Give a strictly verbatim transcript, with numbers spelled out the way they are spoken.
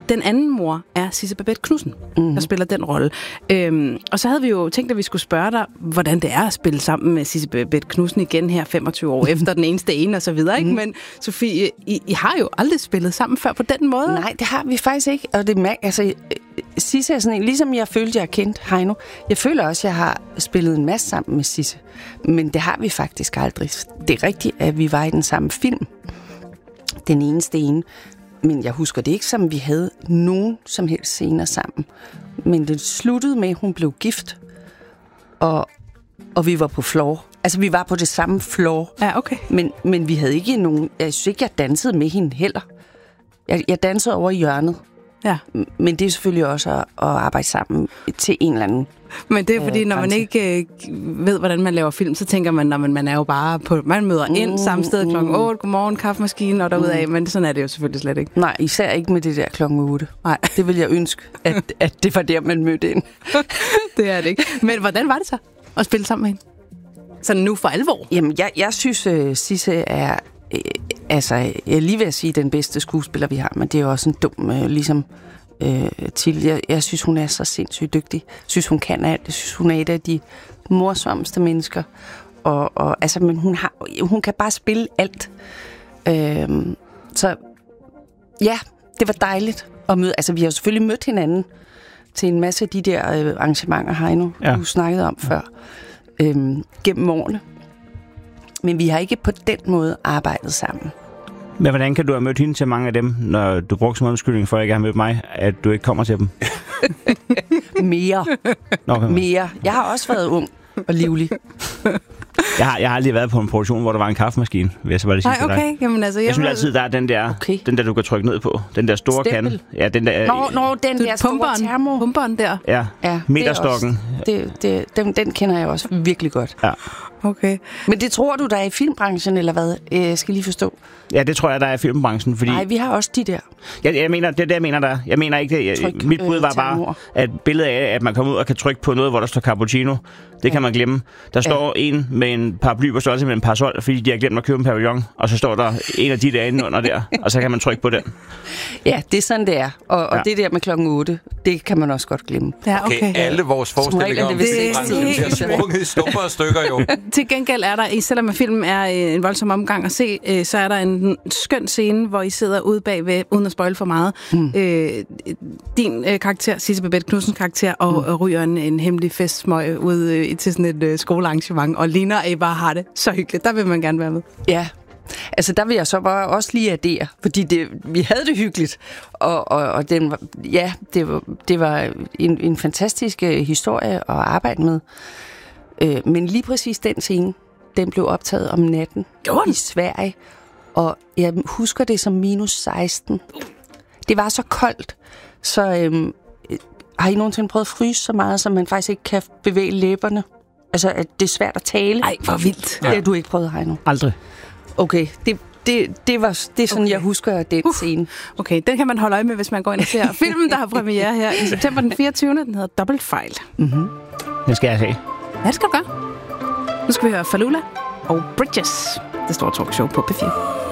den anden mor er Sisse Babett Knudsen, mm. der spiller den rolle. Øhm, og så havde vi jo tænkt, at vi skulle spørge dig, hvordan det er at spille sammen med Sisse Babett Knudsen igen her femogtyve år efter den eneste ene og så videre. Ikke? Mm. Men Sofie, I, I har jo aldrig spillet sammen før på den måde. Nej, det har vi faktisk ikke. Og det er altså, Sisse er sådan en, ligesom jeg følte, jeg har kendt Heino. Jeg føler også, jeg har spillet en masse sammen med Sisse. Men det har vi faktisk aldrig. Det er rigtigt, at vi var i den samme film. Den eneste ene. Men jeg husker det ikke, som vi havde nogen som helst scener sammen. Men det sluttede med, at hun blev gift. Og, og vi var på floor. Altså, vi var på det samme floor. Ja, okay. Men, men vi havde ikke nogen... Jeg synes ikke, jeg dansede med hende heller. Jeg, jeg dansede over i hjørnet. Ja. Men det er selvfølgelig også at, at arbejde sammen til en eller anden. Men det er fordi, øh, når man ikke øh, ved, hvordan man laver film, så tænker man, at man er jo bare på... Man møder ind mm, samme sted klokken otte, godmorgen, kaffemaskinen og derudad, mm. men sådan er det jo selvfølgelig slet ikke. Nej, især ikke med det der klokken otte. Nej. Det vil jeg ønske, at, at det var der, man mødte ind. Det er det ikke. Men hvordan var det så at spille sammen med hende? Så nu for alvor? Jamen, jeg, jeg synes, uh, Sisse er... Øh, altså, jeg er lige ved at sige, den bedste skuespiller, vi har, men det er jo også en dum, øh, ligesom... Øh, til. Jeg, jeg synes, hun er så sindssygt dygtig. Jeg synes, hun kan alt. Jeg synes, hun er et af de morsomste mennesker. Og, og, altså, men hun, har, hun kan bare spille alt. Øh, så ja, det var dejligt at møde. Altså, vi har jo selvfølgelig mødt hinanden til en masse af de der øh, arrangementer, Heino, ja. Du snakkede om før, øh, gennem årene. Men vi har ikke på den måde arbejdet sammen. Men hvordan kan du have mødt hende til mange af dem, når du brugte som undskyldning for at ikke have mødt mig, at du ikke kommer til dem? Mere. Nå, okay. Mere. Jeg har også været ung og livlig. Jeg har, jeg har aldrig været på en produktion, hvor der var en kaffemaskine, vil jeg så bare lige sige Nej, okay. Jamen, altså, jeg, jeg synes altid, der er den der, okay. den der, du kan trykke ned på. Den der store kande. Ja, den der... Nå, nå den der pumperen, store termo. Pumperen der. Ja, ja meterstokken. Det, det, den, den kender jeg også virkelig godt. Ja. Okay. Men det tror du, der er i filmbranchen, eller hvad? Jeg skal lige forstå. Ja, det tror jeg, der er i filmbranchen, fordi... Nej, vi har også de der. Jeg, jeg mener, det er det, jeg mener, der Jeg mener ikke det. Jeg, Tryk, mit bud var øh, bare, at billedet af, at man kommer ud og kan trykke på noget, hvor der står cappuccino, det ja. kan man glemme. Der står ja. en med en paraply på størrelse med en parasol, fordi de har glemt at købe en pavillon, og så står der en af de der inde under der, og så kan man trykke på den. Ja, det er sådan, det er. Og, og ja. det der med klokken otte, det kan man også godt glemme. Ja, okay. okay, alle vores forestillinger om filmbranchen bliver sprunget i stumper og stykker jo. Til gengæld er der, selvom filmen er en voldsom omgang at se, så er der en skøn scene, hvor I sidder ude bagved, uden at spoil for meget. Mm. Øh, din øh, karakter, Sisse Babett Knudsens karakter, og, mm. og ryger en, en hemmelig festsmøg ud øh, til sådan et øh, skolearrangement, og ligner, at I bare har det så hyggeligt. Der vil man gerne være med. Ja, altså der vil jeg så bare også lige addere, fordi det, vi havde det hyggeligt, og, og, og den var, ja, det var, det var en, en fantastisk øh, historie at arbejde med. Øh, men lige præcis den scene, den blev optaget om natten i Sverige, og jeg husker det som minus seksten. Det var så koldt, så øhm, har I nogensinde prøvet at fryse så meget, så man faktisk ikke kan bevæge læberne? Altså, at det er svært at tale. Ej, hvor vildt. Det har du ikke prøvet, Heino? Aldrig. Okay, det, det, det, var, det er sådan, okay. jeg husker den uh, scene. Okay, den kan man holde øje med, hvis man går ind og ser filmen, der har premiere her i september den fireogtyvende Den hedder Dobbeltfejl. Mm-hmm. Den skal jeg se. Ja, det skal du gøre. Nu skal vi høre Falula og Bridges. Det store talkshow på P fire.